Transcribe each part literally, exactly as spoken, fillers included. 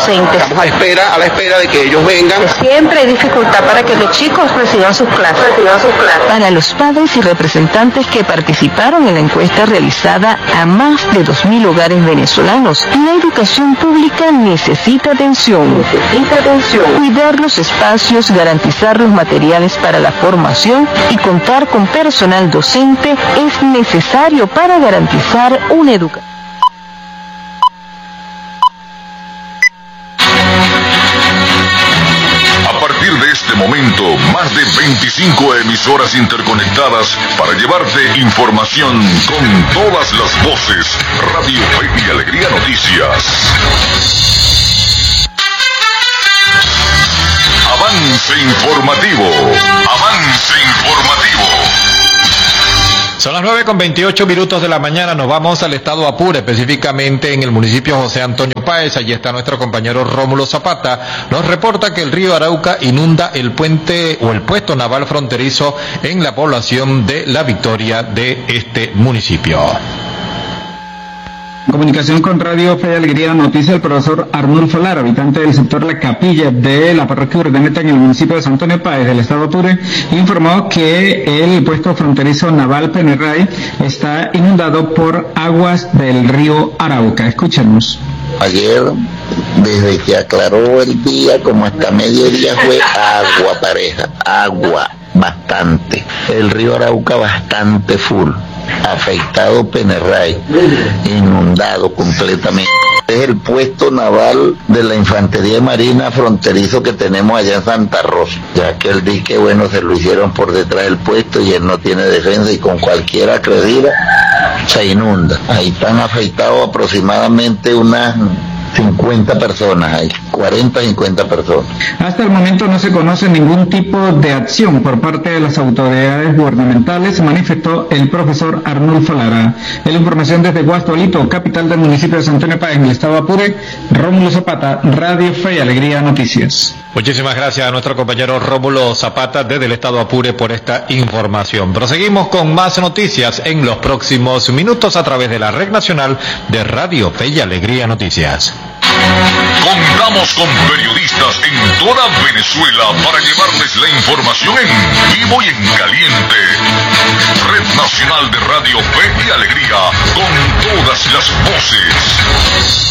docentes. Estamos a espera, a la espera de que ellos vengan. Siempre hay dificultad para que los chicos reciban sus clases. Reciban sus clases. Para los padres y representantes que participaron en la encuesta realizada a más de dos mil hogares venezolanos, la educación pública necesita atención. Necesita atención. Cuidar los espacios, garantizar los materiales para la formación y contar con personal docente es necesario para garantizar una educación. A partir de este momento, más de veinticinco emisoras interconectadas para llevarte información con todas las voces. Radio Fe y Alegría Noticias. Avance informativo. Avance informativo. Son las nueve con veintiocho minutos de la mañana, nos vamos al estado Apure, específicamente en el municipio José Antonio Páez. Allí está nuestro compañero Rómulo Zapata. Nos reporta que el río Arauca inunda el puente o el puesto naval fronterizo en la población de La Victoria de este municipio. En comunicación con Radio Fe y Alegría Noticia, el profesor Arnulfo Lara, habitante del sector La Capilla de la parroquia Urdaneta en el municipio de San Antonio Páez del estado Apure, informó que el puesto fronterizo naval Penerray está inundado por aguas del río Arauca. Escuchemos. Ayer, desde que aclaró el día, como hasta mediodía, fue agua pareja, agua bastante. El río Arauca bastante full. Afectado Penerray, inundado completamente. Es el puesto naval de la Infantería Marina fronterizo que tenemos allá en Santa Rosa, ya que el dique, bueno, se lo hicieron por detrás del puesto y él no tiene defensa y con cualquier acredida se inunda. Ahí están afectados aproximadamente unas cincuenta personas, hay cuarenta, cincuenta personas. Hasta el momento no se conoce ningún tipo de acción por parte de las autoridades gubernamentales, manifestó el profesor Arnulfo Lara. En la información desde Guastolito, capital del municipio de San Antonio Páez, en el estado Apure, Rómulo Zapata, Radio Fe y Alegría Noticias. Muchísimas gracias a nuestro compañero Rómulo Zapata desde el estado Apure por esta información. Proseguimos con más noticias en los próximos minutos a través de la red nacional de Radio Fe y Alegría Noticias. Contamos con periodistas en toda Venezuela para llevarles la información en vivo y en caliente. Red Nacional de Radio Fe y Alegría, con todas las voces.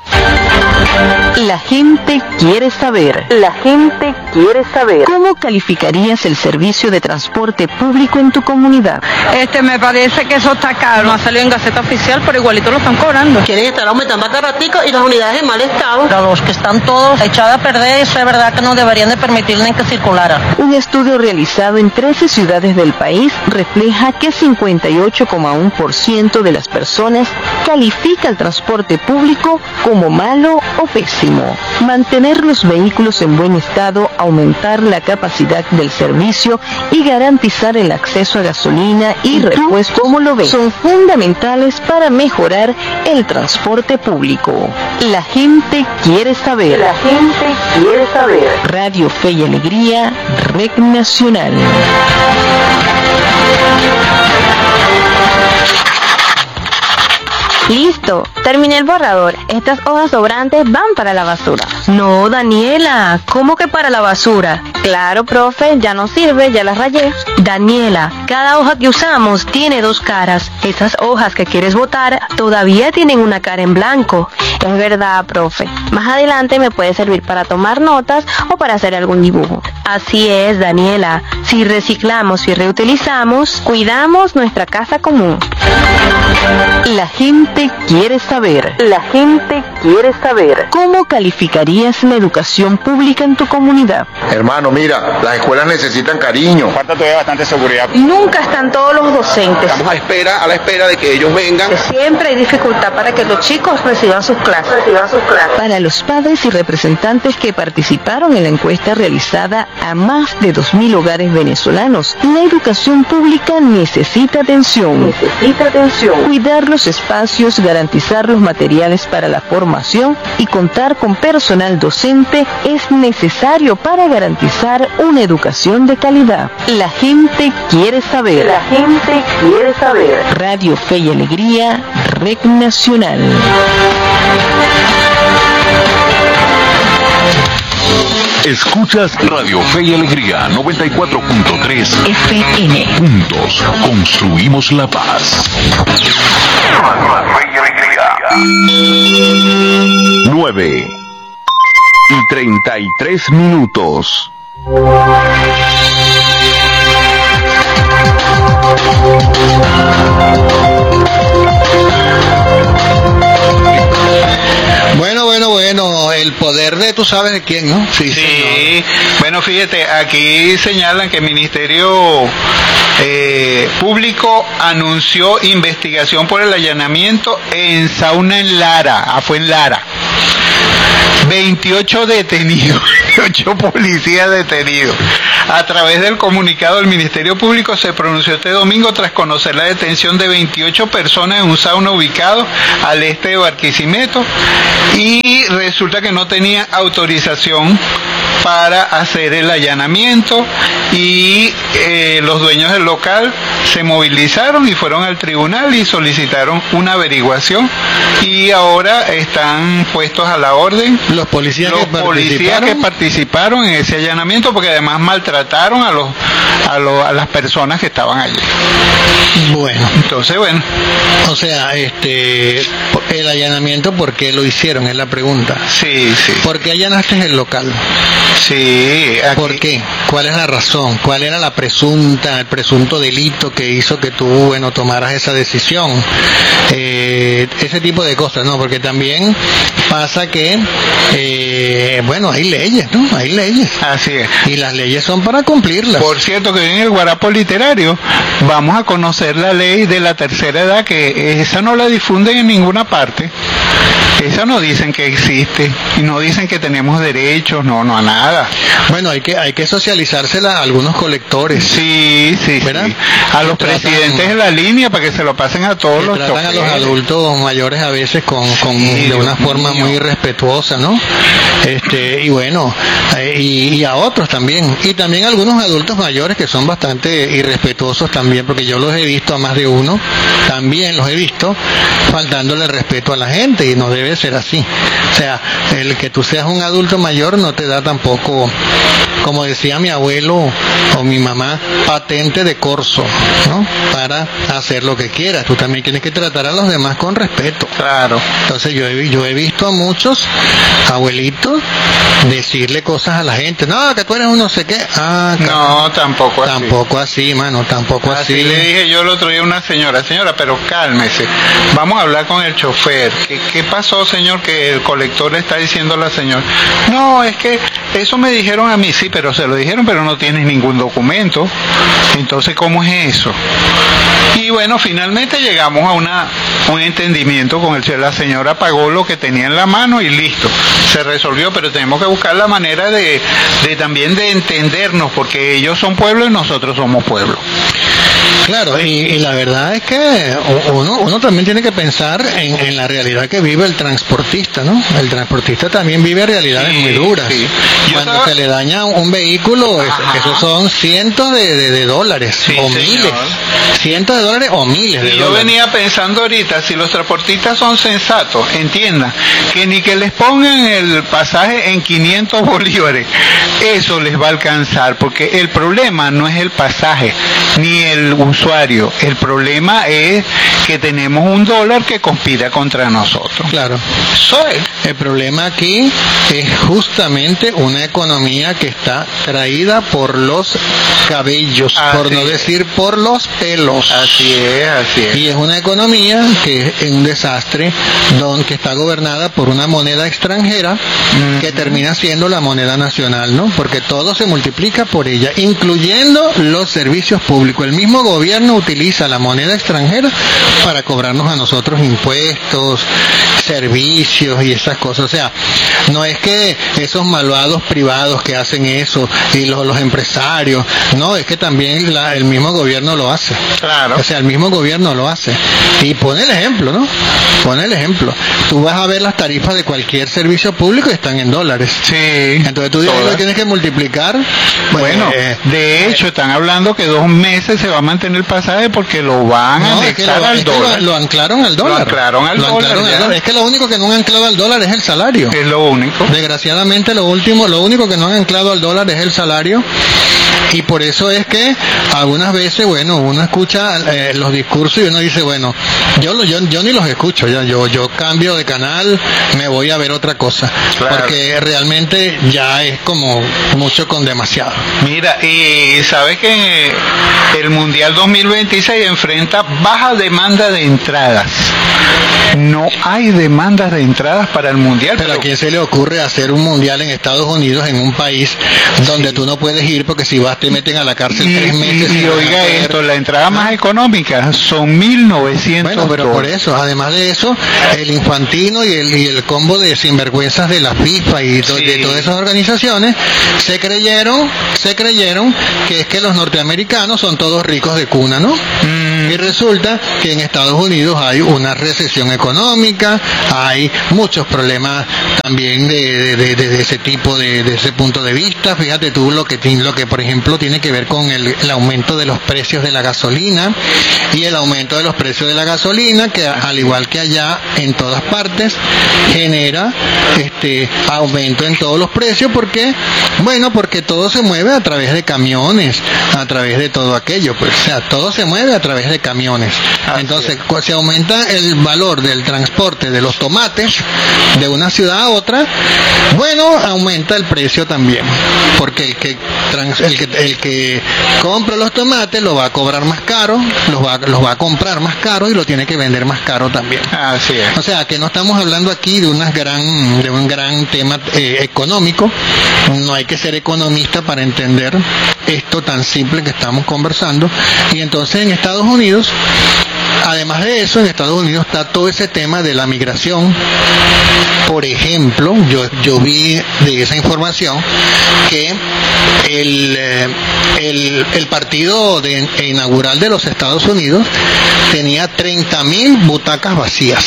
La gente quiere saber. La gente quiere saber. ¿Cómo calificarías el servicio de transporte público en tu comunidad? Este, me parece que eso está caro. No ha salido en Gaceta Oficial, pero igualito lo están cobrando. Quieren estar aumentando cada ratico y las unidades en mal estado. Pero los que están todos echados a perder, eso es verdad que no deberían de permitirle que circulara. Un estudio realizado en trece ciudades del país refleja que cincuenta y ocho coma uno por ciento de las personas califica el transporte público como malo o pésimo. Mantener los vehículos en buen estado, aumentar la capacidad del servicio y garantizar el acceso a gasolina y repuestos, ¿cómo lo ves?, son fundamentales para mejorar el transporte público. La gente quiere saber. La gente quiere saber. Radio Fe y Alegría, Red Nacional. Listo, terminé el borrador. Estas hojas sobrantes van para la basura. No, Daniela, ¿cómo que para la basura? Claro, profe, ya no sirve, ya las rayé. Daniela, cada hoja que usamos tiene dos caras. Esas hojas que quieres botar todavía tienen una cara en blanco. Es verdad, profe. Más adelante me puede servir para tomar notas o para hacer algún dibujo. Así es, Daniela. Si reciclamos y reutilizamos, cuidamos nuestra casa común. La gente quiere saber. La gente quiere saber. ¿Cómo calificarías la educación pública en tu comunidad? Hermano, mira, las escuelas necesitan cariño. Falta todavía bastante seguridad. Nunca están todos los docentes. Estamos a espera, a la espera de que ellos vengan. Siempre hay dificultad para que los chicos reciban sus clases. Reciban sus clases. Para los padres y representantes que participaron en la encuesta realizada a más de dos mil hogares venezolanos, la educación pública necesita atención. Necesita atención. Cuidar los espacios, garantizar los materiales para la formación y contar con personal docente es necesario para garantizar una educación de calidad. La gente quiere saber. La gente quiere saber. Radio Fe y Alegría, Red Nacional. Escuchas Radio Fe y Alegría noventa y cuatro punto tres F M. Juntos construimos la paz. Fe y Alegría. nueve y treinta y tres minutos. Bueno, bueno, bueno, el poder de tú sabes de quién, ¿no? Sí, sí. Bueno, fíjate, aquí señalan que el Ministerio eh, Público anunció investigación por el allanamiento en sauna en Lara, ah, fue en Lara. veintiocho detenidos, veintiocho policías detenidos. A través del comunicado del Ministerio Público se pronunció este domingo tras conocer la detención de veintiocho personas en un sauna ubicado al este de Barquisimeto y resulta que no tenían autorización para hacer el allanamiento y eh, los dueños del local se movilizaron y fueron al tribunal y solicitaron una averiguación y ahora están puestos a la orden los policías, los que, policías participaron. que participaron en ese allanamiento, porque además maltrataron a los a, los, a las personas que estaban allí. Bueno, entonces bueno, o sea, este el allanamiento, ¿por qué lo hicieron? Es la pregunta. Sí, sí. ¿Por qué allanaste el local? Sí. Aquí. ¿Por qué? ¿Cuál es la razón? ¿Cuál era la presunta, el presunto delito que hizo que tú, bueno, tomaras esa decisión? Eh, ese tipo de cosas, ¿no? Porque también pasa que, eh, bueno, hay leyes, ¿no? Hay leyes. Así es. Y las leyes son para cumplirlas. Por cierto, que en el Guarapo Literario vamos a conocer la ley de la tercera edad, que esa no la difunden en ninguna parte. Esa no dicen que existe y no dicen que tenemos derechos, no, no a nada. Bueno, hay que hay que socializársela a algunos colectores. Sí, sí, ¿verdad? Sí. A los tratan, presidentes de la línea para que se lo pasen a todos los tratan choferes. A los adultos mayores a veces con, con sí, de una Dios forma mío. Muy respetuosa, ¿no? Este y bueno, eh, y, y a otros también, y también algunos adultos mayores que son bastante irrespetuosos también, porque yo los he visto a más de uno, también los he visto faltándole respeto a la gente y no debe ser así. O sea, el que tú seas un adulto mayor no te da tampoco, como decía mi abuelo o mi mamá, patente de corso, ¿no? Para hacer lo que quieras. Tú también tienes que tratar a los demás con respeto. Claro. Entonces yo he, yo he visto a muchos abuelitos decirle cosas a la gente. No, que tú eres un no sé qué. Ah, no, tampoco así. Tampoco así, mano, tampoco así. Así le dije yo el otro día a una señora, señora, pero cálmese. Vamos a hablar con el chofer. ¿Qué, qué pasó, señor, que el colector le está diciendo a la señora? No, es que eso me dijeron a mí. Sí, pero se lo dijeron, pero no tienes ningún documento. Entonces, ¿cómo es eso? Y bueno, finalmente llegamos a una un entendimiento con el la señora pagó lo que tenía en la mano y listo, se resolvió, pero tenemos que buscar la manera de, de también de entendernos, porque ellos son pueblo y nosotros somos pueblo. Claro, y, y la verdad es que uno, uno también tiene que pensar en, en la realidad que vive el transportista, ¿no? El transportista también vive realidades sí, muy duras. Sí. Cuando estaba... se le daña un vehículo, eso, esos son cientos de, de, de dólares, sí, o señor. miles. Cientos de dólares o miles de y dólares. Yo venía pensando ahorita, si los transportistas son sensatos, entiendan, que ni que les pongan el pasaje en quinientos bolívares, eso les va a alcanzar, porque el problema no es el pasaje, ni el usuario, el problema es que tenemos un dólar que conspira contra nosotros. Claro. Eso es. El problema aquí es justamente una economía que está traída por los cabellos, así por no es. decir por los pelos. Así es, así es. Y es una economía que es un desastre, don, que está gobernada por una moneda extranjera mm. que termina siendo la moneda nacional, ¿no? Porque todo se multiplica por ella, incluyendo los servicios públicos. El mismo gobierno utiliza la moneda extranjera para cobrarnos a nosotros impuestos, servicios y esas cosas. O sea, no es que esos malvados privados que hacen eso y los, los empresarios, no, es que también la, el mismo gobierno lo hace. Claro. O sea, el mismo gobierno lo hace. Y pone el ejemplo, ¿no? Pone el ejemplo. Tú vas a ver las tarifas de cualquier servicio público y están en dólares. Sí. Entonces tú dices que tienes que multiplicar. Bueno, bueno eh, de hecho, están hablando que dos meses se va a mantener el pasaje porque lo van a No, es que anexar lo, al es que dólar. lo, lo anclaron al dólar. Lo anclaron al Lo dólar, anclaron al ya. dólar. Es que lo único que no han anclado al dólar es el salario. Es lo único. Desgraciadamente lo último, lo único que no han anclado al dólar es el salario. Y por eso es que algunas veces, bueno, uno escucha eh, los discursos y uno dice, bueno, yo, lo- yo yo ni los escucho, ya yo yo cambio de canal, me voy a ver otra cosa, Claro. porque realmente ya es como mucho con demasiado. Mira, y sabes que el Mundial dos mil veintiséis enfrenta baja demanda de entradas. No hay demandas de entradas para el Mundial. Pero Pero, ¿a quién se le ocurre hacer un mundial en Estados Unidos, en un país donde tú no puedes ir porque si vas te meten a la cárcel y, tres meses? y- y sin oiga poder- esto, la entrada más económica son mil novecientos Bueno, pero por dólares. eso, además de eso, el infantino y el, y el combo de sinvergüenzas de la FIFA y to- Sí. de todas esas organizaciones se creyeron, se creyeron que es que los norteamericanos son todos ricos de cuna, ¿no? Mm. Y resulta que en Estados Unidos hay una recesión económica, hay muchos problemas también de, de, de- de ese tipo, de, de ese punto de vista. Fíjate tú lo que, tiene- lo que por ejemplo tiene que ver con el, el aumento de los precios de la gasolina y el aumento de los precios de la gasolina, que a- al igual que allá en todas partes genera este aumento en todos los precios. Porque bueno, porque todo se mueve a través de camiones, a través de todo aquello, pues, o sea, todo se mueve a través de camiones. Entonces, cu- se aumenta el valor del transporte de los tomates de una ciudad a otra, bueno, aumenta el precio también, porque el que trans- el que el que compra los tomates lo va a cobrar más caro, los va los va a comprar más caro y lo tiene que vender más caro también. Así es. O sea, que no estamos hablando aquí de unas gran de un gran tema eh, económico. No hay que ser economista para entender esto tan simple que estamos conversando. Y entonces en Estados Unidos, además de eso, en Estados Unidos está todo ese tema de la migración. Por ejemplo, yo, yo vi de esa información que el, eh, el, el partido de, inaugural de los Estados Unidos tenía treinta mil butacas vacías.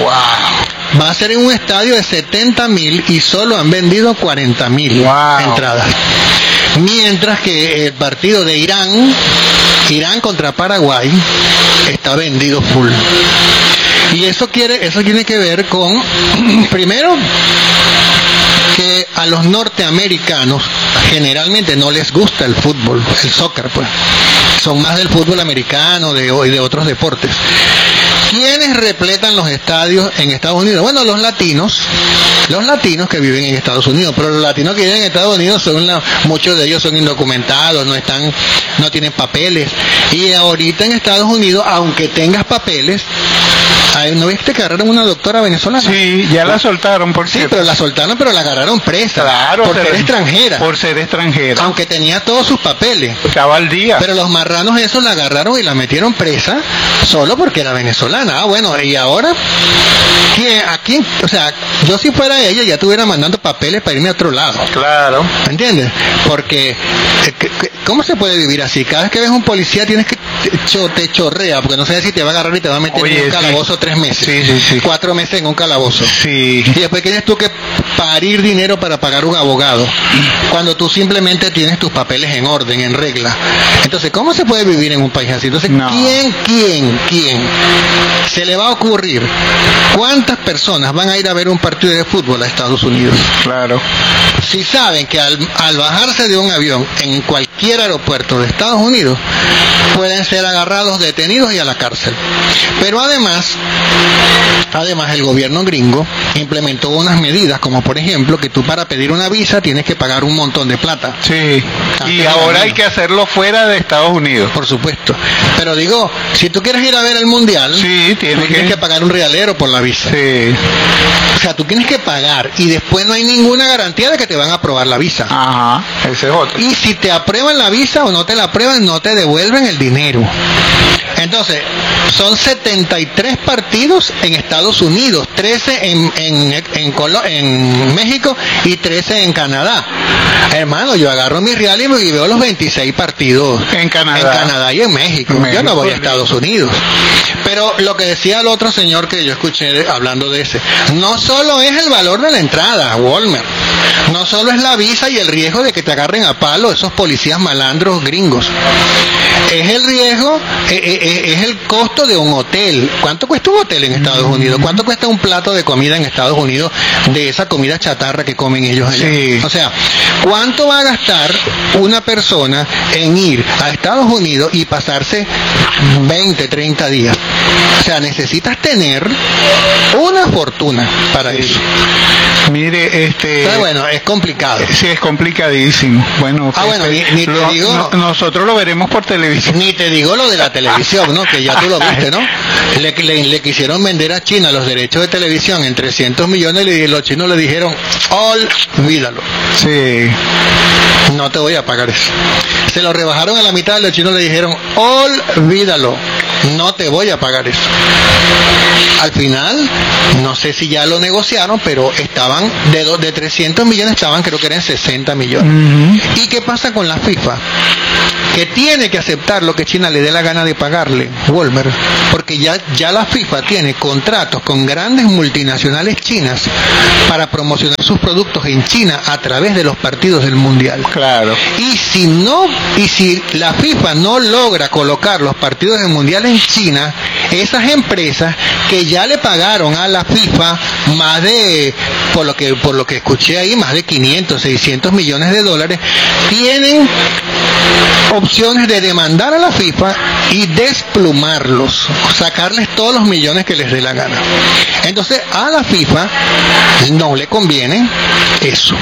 Wow. Va a ser en un estadio de setenta mil y solo han vendido cuarenta mil Wow. entradas. Mientras que el partido de Irán, Irán contra Paraguay, está vendido full. Y eso quiere, eso tiene que ver con, primero, que a los norteamericanos generalmente no les gusta el fútbol, el soccer, pues. Son más del fútbol americano de, y de otros deportes. ¿Quiénes repletan los estadios en Estados Unidos? Bueno, los latinos, los latinos que viven en Estados Unidos, pero los latinos que viven en Estados Unidos son la, muchos de ellos son indocumentados, no están, no tienen papeles. Y ahorita en Estados Unidos, aunque tengas papeles, ay, ¿no viste que agarraron una doctora venezolana? Sí, ya la soltaron, por Sí, cierto. pero la soltaron, pero la agarraron presa. Claro, por se- ser extranjera. Por ser extranjera. Aunque tenía todos sus papeles. Estaba al día. Pero los marranos esos la agarraron y la metieron presa solo porque era venezolana. Ah, bueno, y ahora, ¿quién, ¿a quién? O sea, yo si fuera ella ya estuviera mandando papeles para irme a otro lado. Claro. ¿Me entiendes? Porque, eh, que- que- ¿cómo se puede vivir así? Cada vez que ves un policía tienes que, te, cho- te chorrea, porque no sabes si te va a agarrar y te va a meter Oye, en un sí. calabozo tres meses. Sí, sí, sí. Cuatro meses en un calabozo. Sí. Y después tienes tú que parir dinero para pagar un abogado, cuando tú simplemente tienes tus papeles en orden, en regla. Entonces, ¿cómo se puede vivir en un país así? Entonces, No. ¿quién, quién, quién se le va a ocurrir? ¿Cuántas personas van a ir a ver un partido de fútbol a Estados Unidos? Claro. Si saben que al, al bajarse de un avión en cualquier aeropuerto de Estados Unidos, pueden ser agarrados, detenidos y a la cárcel. Pero además, además el gobierno gringo implementó unas medidas, como por ejemplo que tú para pedir una visa tienes que pagar un montón de plata. Sí. Ah, Y pero ahora bueno. hay que hacerlo fuera de Estados Unidos. Por supuesto. Pero digo, si tú quieres ir a ver el mundial, Sí, tiene tú tienes que- que pagar un realero por la visa. Sí. O sea, tú tienes que pagar y después no hay ninguna garantía de que te van a aprobar la visa. Ajá. Ese es otro. Y si te aprueban la visa o no te la aprueban, no te devuelven el dinero. Entonces, son setenta y tres partidos en Estados Unidos, trece en, en, en, Colo- en México y trece en Canadá. Hermano, yo agarro mi real y y veo los veintiséis partidos En Canadá. en Canadá y en México. México, Yo no voy a sí. Estados Unidos. Pero lo que decía el otro señor que yo escuché de- hablando de ese, no solo es el valor de la entrada, Walmart. No solo es la visa y el riesgo de que te agarren a palo esos policías malandros gringos. Es el riesgo, eh, eh, es el costo de un hotel. ¿Cuánto cuesta un hotel en Estados Unidos? ¿Cuánto cuesta un plato de comida en Estados Unidos, de esa comida chatarra que comen ellos allá? Sí. O sea, ¿cuánto va a gastar una persona en ir a Estados Unidos y pasarse veinte, treinta días? O sea, necesitas tener una fortuna para sí. eso. Mire, este... Entonces, bueno, es complicado. Sí, es complicadísimo. Bueno, ah, bueno, ni, ni te lo, digo... No, nosotros lo veremos por televisión. Ni te digo lo de la televisión, ¿no? Que ya tú lo viste, ¿no? Le, le, le quisieron vender a China los derechos de televisión en trescientos millones y los chinos le dijeron, olvídalo. Sí. No te voy a pagar eso. Se lo rebajaron a la mitad y los chinos le dijeron, olvídalo. No te voy a pagar eso. Al final, no sé si ya lo negociaron, pero estaban de, do, de trescientos millones, estaban creo que eran sesenta millones. Uh-huh. ¿Y qué pasa con la FIFA? Que tiene que aceptar lo que China le dé la gana de pagarle, Wolmer, porque ya, ya la FIFA tiene contratos con grandes multinacionales chinas para promocionar sus productos en China a través de los partidos del Mundial. Claro. Y si no, y si la FIFA no logra colocar los partidos del Mundial en China, esas empresas que ya le pagaron a la FIFA más de, por lo que, por lo que escuché ahí, más de quinientos, seiscientos millones de dólares, tienen opciones de demandar a la FIFA y desplumarlos, sacarles todos los millones que les dé la gana. Entonces a la FIFA no le conviene eso.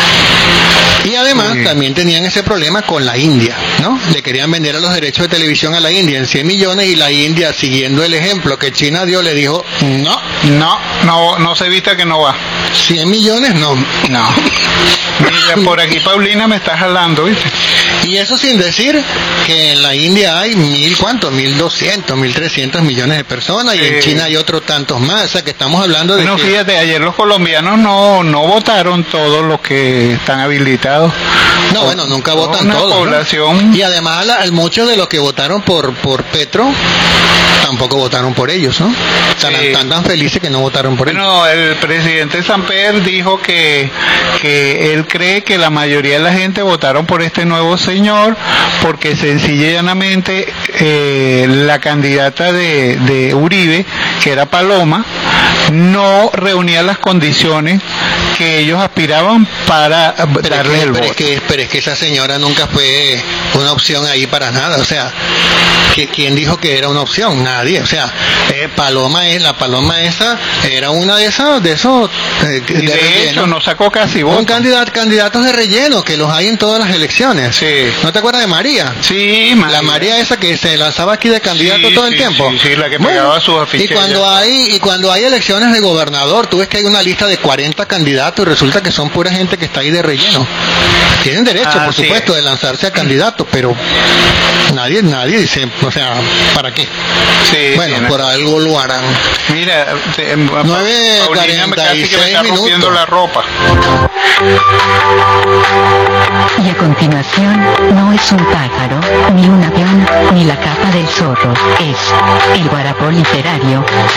Y además sí. también tenían ese problema con la India, ¿no? Le querían vender a los derechos de televisión a la India en cien millones y la India, siguiendo el ejemplo que China dio, le dijo, no, no, no, no se vista que no va. cien millones, no. No. Mira, por aquí Paulina me está jalando, ¿viste? Y eso sin decir que en la India hay mil, ¿cuánto? Mil doscientos, mil trescientos millones de personas y eh, en China hay otros tantos más. O sea que estamos hablando de. No, que... fíjate, ayer los colombianos no, no votaron todos los que están habilitados. No, bueno, nunca votan todos. Población... ¿no? Y además, la, muchos de los que votaron por, por Petro tampoco votaron por ellos, ¿no? Están, sí. están tan felices que no votaron por ellos. Bueno, el presidente Samper dijo que, que él cree que la mayoría de la gente votaron por este nuevo señor porque sencilla y llanamente eh, la candidata de, de Uribe, que era Paloma, no reunía las condiciones que ellos aspiraban para pero darle es que, el pero voto. Es que, pero es que esa señora nunca fue una opción ahí para nada, o sea, que ¿quién dijo que era una opción? Nadie, o sea, eh, Paloma es la Paloma esa era una de esas de esos eh, de, de relleno. Hecho, no sacó casi votos. Un candidato, candidatos de relleno que los hay en todas las elecciones. Sí. ¿No te acuerdas de María? Sí, María. La María esa que se lanzaba aquí de candidato sí, todo el sí, tiempo. Sí, sí, la que pegaba bueno, sus afiches. Y cuando hay y cuando hay elecciones de gobernador, tú ves que hay una lista de cuarenta candidatos y resulta que son pura gente que está ahí de relleno. Tienen derecho, ah, por sí. supuesto, de lanzarse a candidatos, pero nadie, nadie dice, o sea, ¿para qué? Sí, bueno, sí, por no. algo lo harán. Mira, nueve cuarenta y seis minutos. La ropa. Y a continuación, no es un pájaro, ni un avión, ni la capa del zorro, es el guarapó literario.